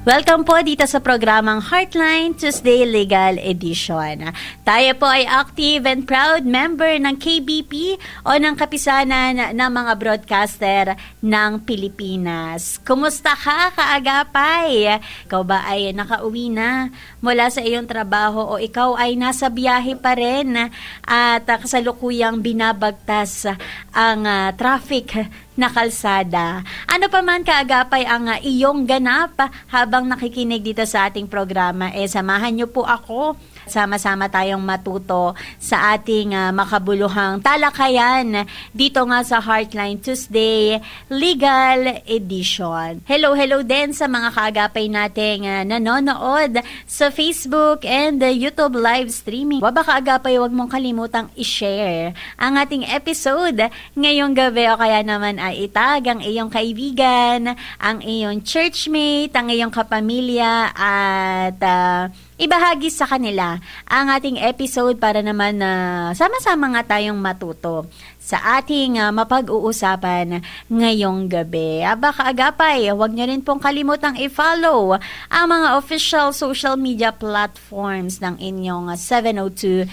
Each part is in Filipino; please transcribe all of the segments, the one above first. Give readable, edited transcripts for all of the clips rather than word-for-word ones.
Welcome po dito sa programang Heartline Tuesday Legal Edition. Tayo po ay active and proud member ng KBP o ng Kapisanan ng mga Broadcaster ng Pilipinas. Kumusta ka, kaagapay? Ikaw ba ay nakauwi na mula sa iyong trabaho o ikaw ay nasa biyahe pa rin at kasalukuyang binabagtas ang traffic na kalsada? Ano pa man kaagapay ang iyong ganap habang nakikinig dito sa ating programa, samahan niyo po ako. Sama-sama tayong matuto sa ating makabuluhang talakayan dito nga sa Heartline Tuesday Legal Edition. Hello din sa mga kaagapay nating nanonood sa Facebook and YouTube live streaming. Baka kaagapay, huwag mong kalimutang i-share ang ating episode ngayong gabi o kaya naman ay itag ang iyong kaibigan, ang iyong churchmate, ang iyong kapamilya at ibahagi sa kanila ang ating episode para naman sama-sama nga tayong matuto sa ating mapag-uusapan ngayong gabi. Kaagapay, huwag nyo rin pong kalimutang i-follow ang mga official social media platforms ng inyong 702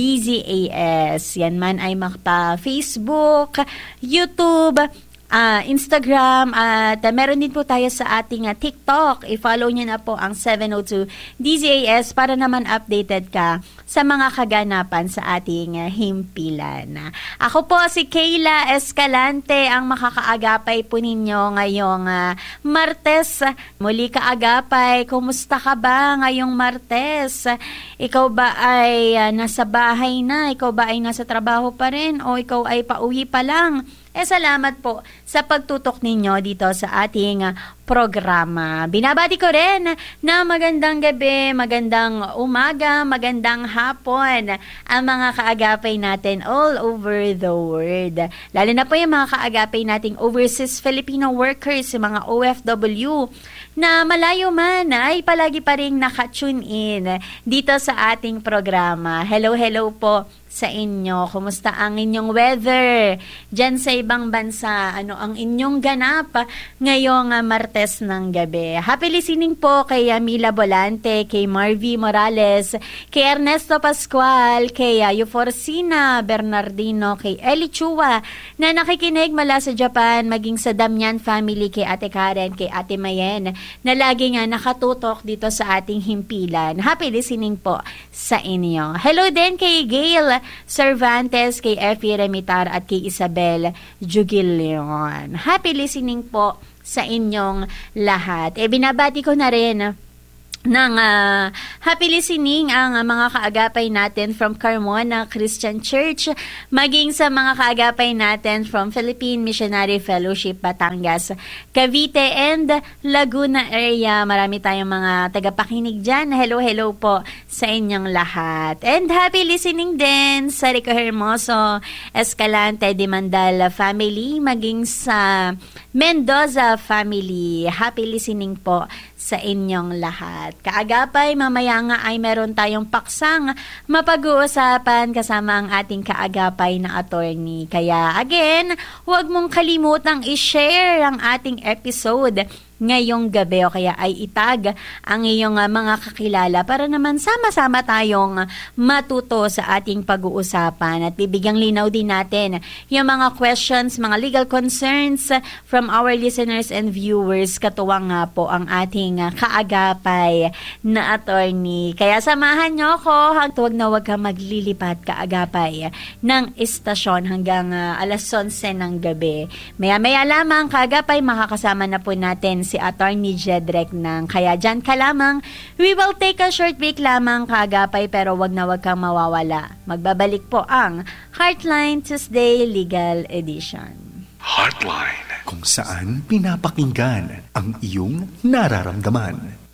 DZAS. Yan man ay Facebook, YouTube, Instagram, at meron din po tayo sa ating TikTok. I-follow nyo na po ang 702 DZAS para naman updated ka sa mga kaganapan sa ating himpilan. Ako po si Kayla Escalante, ang makakaagapay po ninyo ngayong Martes. Muli kaagapay, kumusta ka ba ngayong Martes? Ikaw ba ay nasa bahay na? Ikaw ba ay nasa trabaho pa rin? O ikaw ay pauwi pa lang? Salamat po sa pagtutok ninyo dito sa ating programa. Binabati ko rin na magandang gabi, magandang umaga, magandang hapon ang mga kaagapay natin all over the world. Lalo na po yung mga kaagapay nating overseas Filipino workers, yung mga OFW na malayo man ay palagi pa rin naka-tune in dito sa ating programa. Hello po sa inyo. Kumusta ang inyong weather dyan sa ibang bansa? Ano ang inyong ganap ngayong Martes ng gabi? Happy listening po kay Mila Bolante, kay Marvy Morales, kay Ernesto Pascual, kay Euforcina Bernardino, kay Eli Chua na nakikinig mula sa Japan, maging sa Damian family, kay Ate Karen, kay Ate Mayen na lagi nga nakatutok dito sa ating himpilan. Happy listening po sa inyo. Hello din kay Gail Cervantes, kay Effie Remitar at kay Isabel Jugilion. Happy listening po sa inyong lahat. Binabati ko na rin ng happy listening ang mga kaagapay natin from Carmona Christian Church, maging sa mga kaagapay natin from Philippine Missionary Fellowship Batangas, Cavite and Laguna area. Marami tayong mga tagapakinig dyan. Hello po sa inyong lahat. And happy listening din sa Rico Hermoso, Escalante de Mandal family, maging sa Mendoza family. Happy listening po sa inyong lahat. Kaagapay, mamaya nga ay meron tayong paksang mapag-uusapan kasama ang ating kaagapay na attorney. Kaya again, huwag mong kalimutang i-share ang ating episode ngayong gabi o kaya ay itag ang iyong mga kakilala para naman sama-sama tayong matuto sa ating pag-uusapan at bibigyang linaw din natin yung mga questions, mga legal concerns from our listeners and viewers. Katuwang nga po ang ating kaagapay na attorney. Kaya samahan nyo ako, huwag na huwag ka maglilipat kaagapay ng istasyon hanggang alas 11 ng gabi. Maya-maya lamang kaagapay, makakasama na po natin si Attorney Jedrek ng Kaya Dyan Ka Lamang. We will take a short break lamang kaagapay, pero wag na wag kang mawawala. Magbabalik po ang Heartline Tuesday Legal Edition. Heartline, kung saan pinapakinggan ang iyong nararamdaman.